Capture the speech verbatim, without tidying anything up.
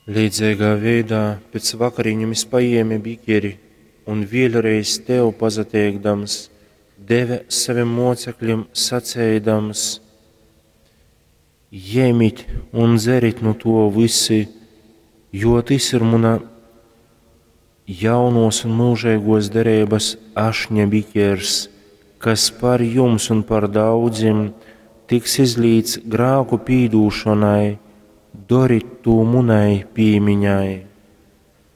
Līdzīgā veidā pēc vakariņu mēs paēmi bikeri un vēlreiz tev pazateikdams, deve saviem mocekļiem sacēdams: Ņemiet un dzerit no to visi, jo tas ir mana jaunos un mūžīgos derības ašņa bikers, kas par jums un par daudziem tiks izlīts grēku pīdūšanai, dariet to munai piemiņai.